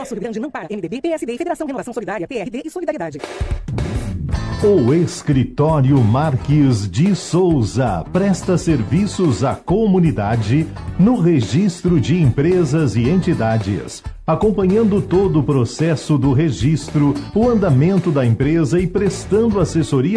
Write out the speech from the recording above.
Nosso Rio Grande não para. MDB, PSD, Federação Renovação Solidária, PRD e Solidariedade. O Escritório Marques de Souza presta serviços à comunidade no registro de empresas e entidades, acompanhando todo o processo do registro, o andamento da empresa e prestando assessoria